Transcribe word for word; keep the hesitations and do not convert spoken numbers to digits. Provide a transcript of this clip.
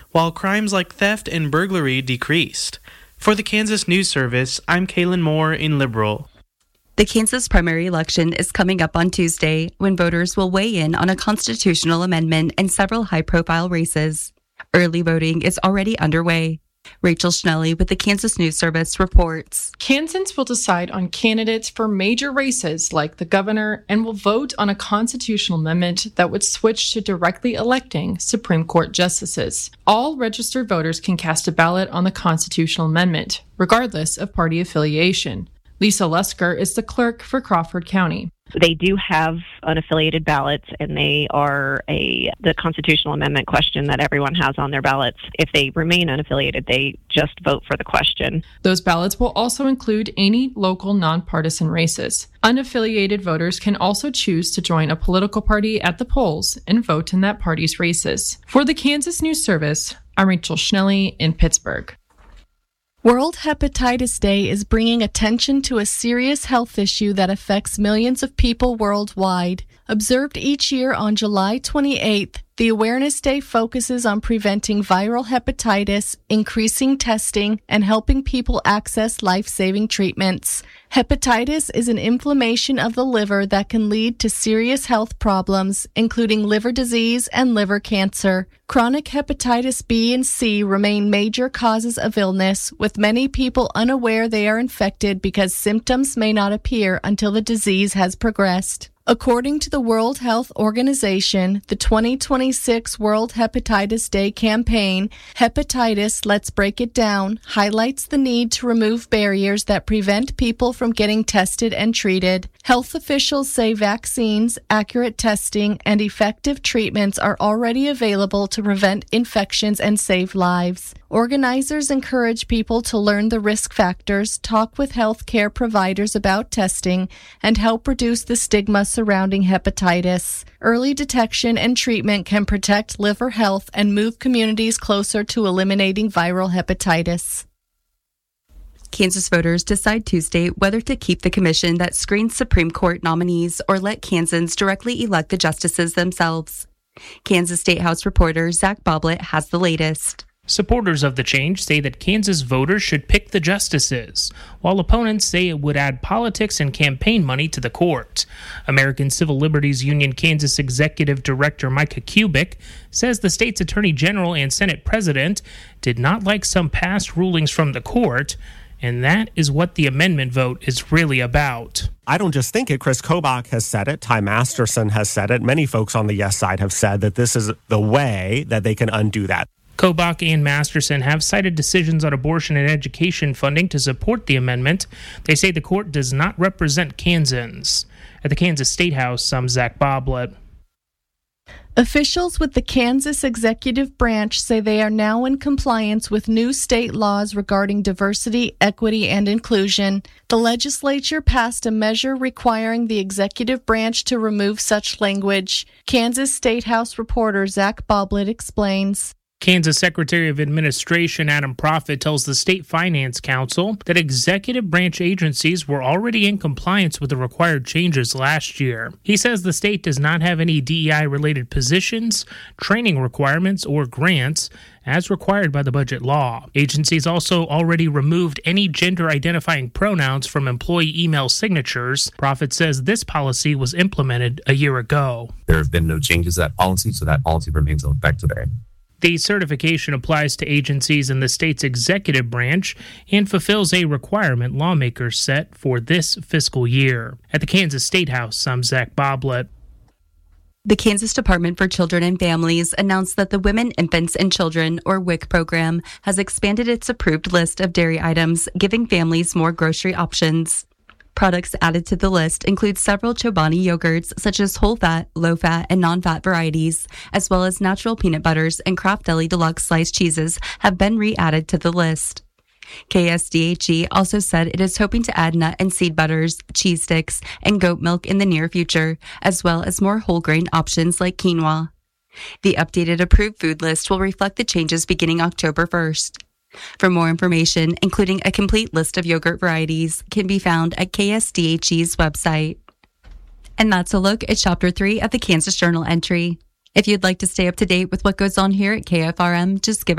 while crimes like theft and burglary decreased. For the Kansas News Service, I'm Kaylin Moore in Liberal. The Kansas primary election is coming up on Tuesday, when voters will weigh in on a constitutional amendment and several high-profile races. Early voting is already underway. Rachel Schnelly with the Kansas News Service reports. Kansans will decide on candidates for major races like the governor and will vote on a constitutional amendment that would switch to directly electing Supreme Court justices. All registered voters can cast a ballot on the constitutional amendment, regardless of party affiliation. Lisa Lusker is the clerk for Crawford County. They do have unaffiliated ballots, and they are a the constitutional amendment question that everyone has on their ballots. If they remain unaffiliated, they just vote for the question. Those ballots will also include any local nonpartisan races. Unaffiliated voters can also choose to join a political party at the polls and vote in that party's races. For the Kansas News Service, I'm Rachel Schnelly in Pittsburgh. World Hepatitis Day is bringing attention to a serious health issue that affects millions of people worldwide. Observed each year on July twenty-eighth, the Awareness Day focuses on preventing viral hepatitis, increasing testing, and helping people access life-saving treatments. Hepatitis is an inflammation of the liver that can lead to serious health problems, including liver disease and liver cancer. Chronic hepatitis B and C remain major causes of illness, with many people unaware they are infected because symptoms may not appear until the disease has progressed. According to the World Health Organization, the twenty twenty-six World Hepatitis Day campaign, Hepatitis, Let's Break It Down, highlights the need to remove barriers that prevent people from getting tested and treated. Health officials say vaccines, accurate testing, and effective treatments are already available to prevent infections and save lives. Organizers encourage people to learn the risk factors, talk with health care providers about testing, and help reduce the stigma surrounding hepatitis. Early detection and treatment can protect liver health and move communities closer to eliminating viral hepatitis. Kansas voters decide Tuesday whether to keep the commission that screens Supreme Court nominees or let Kansans directly elect the justices themselves. Kansas State House reporter Zach Boblet has the latest. Supporters of the change say that Kansas voters should pick the justices, while opponents say it would add politics and campaign money to the court. American Civil Liberties Union Kansas Executive Director Micah Kubik says the state's Attorney General and Senate President did not like some past rulings from the court, and that is what the amendment vote is really about. I don't just think it. Chris Kobach has said it. Ty Masterson has said it. Many folks on the yes side have said that this is the way that they can undo that. Kobach and Masterson have cited decisions on abortion and education funding to support the amendment. They say the court does not represent Kansans. At the Kansas State House, I'm Zach Boblet. Officials with the Kansas executive branch say they are now in compliance with new state laws regarding diversity, equity, and inclusion. The legislature passed a measure requiring the executive branch to remove such language. Kansas State House reporter Zach Boblet explains. Kansas Secretary of Administration Adam Proffitt tells the State Finance Council that executive branch agencies were already in compliance with the required changes last year. He says the state does not have any D E I-related positions, training requirements, or grants, as required by the budget law. Agencies also already removed any gender-identifying pronouns from employee email signatures. Proffitt says this policy was implemented a year ago. There have been no changes to that policy, so that policy remains in effect today. The certification applies to agencies in the state's executive branch and fulfills a requirement lawmakers set for this fiscal year. At the Kansas State House, I'm Zach Boblet. The Kansas Department for Children and Families announced that the Women, Infants, and Children, or W I C program, has expanded its approved list of dairy items, giving families more grocery options. Products added to the list include several Chobani yogurts, such as whole-fat, low-fat, and non-fat varieties, as well as natural peanut butters and Kraft Deli Deluxe sliced cheeses have been re-added to the list. K S D H E also said it is hoping to add nut and seed butters, cheese sticks, and goat milk in the near future, as well as more whole grain options like quinoa. The updated approved food list will reflect the changes beginning October first. For more information, including a complete list of yogurt varieties, can be found at K S D H E's website. And that's a look at Chapter three of the Kansas Journal entry. If you'd like to stay up to date with what goes on here at K F R M, just give